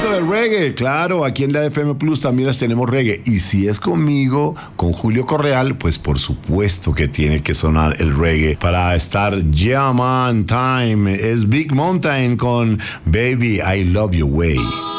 poquito de reggae, claro, aquí en la FM Plus también las tenemos reggae. Y si es conmigo, con Julio Correal, pues por supuesto que tiene que sonar el reggae para estar Jam on Time. Es Big Mountain con Baby I Love Your Way.